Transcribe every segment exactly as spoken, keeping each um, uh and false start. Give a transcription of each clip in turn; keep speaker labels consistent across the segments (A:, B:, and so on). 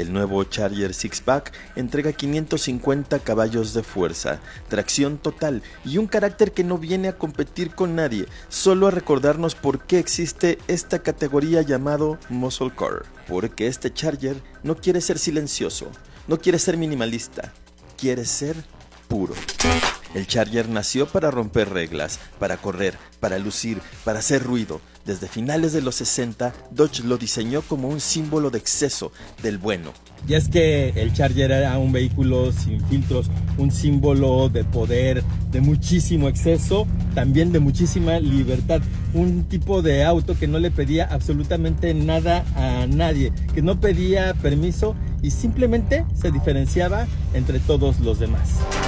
A: El nuevo Charger Six-Pack entrega quinientos cincuenta caballos de fuerza, tracción total y un carácter que no viene a competir con nadie, solo a recordarnos por qué existe esta categoría llamado Muscle Car. Porque este Charger no quiere ser silencioso, no quiere ser minimalista, quiere ser puro. El Charger nació para romper reglas, para correr, para lucir, para hacer ruido. Desde finales de los sesenta, Dodge lo diseñó como un símbolo de exceso, del bueno.
B: Y es que el Charger era un vehículo sin filtros, un símbolo de poder, de muchísimo exceso, también de muchísima libertad. Un tipo de auto que no le pedía absolutamente nada a nadie, que no pedía permiso y simplemente se diferenciaba entre todos los demás.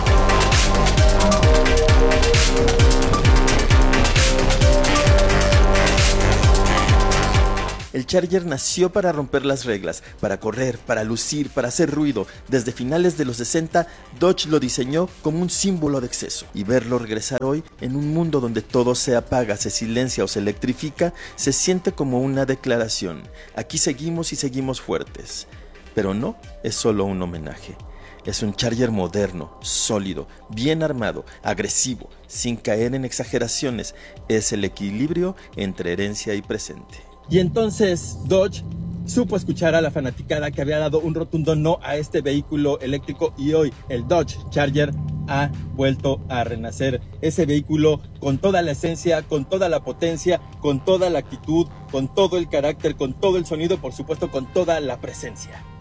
A: El Charger nació para romper las reglas, para correr, para lucir, para hacer ruido. Desde finales de los sesenta, Dodge lo diseñó como un símbolo de exceso. Y verlo regresar hoy, en un mundo donde todo se apaga, se silencia o se electrifica, se siente como una declaración. Aquí seguimos y seguimos fuertes. Pero no es solo un homenaje. Es un Charger moderno, sólido, bien armado, agresivo, sin caer en exageraciones. Es el equilibrio entre herencia y presente.
B: Y entonces Dodge supo escuchar a la fanaticada que había dado un rotundo no a este vehículo eléctrico y hoy el Dodge Charger ha vuelto a renacer. Ese vehículo con toda la esencia, con toda la potencia, con toda la actitud, con todo el carácter, con todo el sonido, por supuesto con toda la presencia.